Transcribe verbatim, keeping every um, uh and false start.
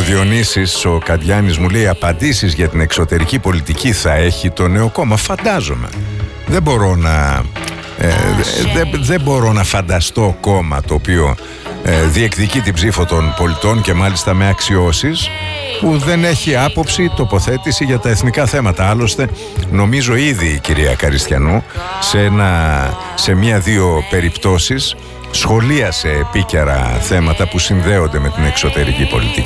Διονύσης ο Καντιάνης μου λέει απαντήσεις για την εξωτερική πολιτική θα έχει το νέο κόμμα. Φαντάζομαι. Δεν μπορώ να ε, δεν, δεν μπορώ να φανταστώ κόμμα το οποίο ε, διεκδικεί την ψήφο των πολιτών και μάλιστα με αξιώσεις, που δεν έχει άποψη, τοποθέτηση για τα εθνικά θέματα. Άλλωστε νομίζω ήδη η κυρία Καριστιανού σε, ένα, σε μία-δύο περιπτώσεις σχολίασε επίκαιρα θέματα που συνδέονται με την εξωτερική πολιτική.